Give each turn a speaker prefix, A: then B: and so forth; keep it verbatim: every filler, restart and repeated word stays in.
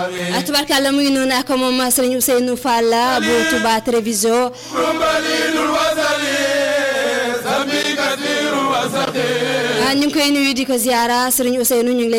A: tubarkalla mu ngi noonu ak moom Serigne Ousseynou Fall bu Touba Télévision ñu ngi koy nuyu di ko ziara Serigne Ousseynou ñu ngi